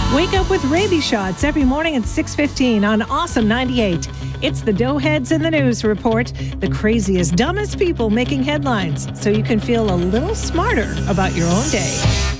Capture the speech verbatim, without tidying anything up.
Wake up with Rabies shots every morning at six fifteen on Awesome ninety-eight. It's the Doughheads in the News report, the craziest, dumbest people making headlines, so you can feel a little smarter about your own day.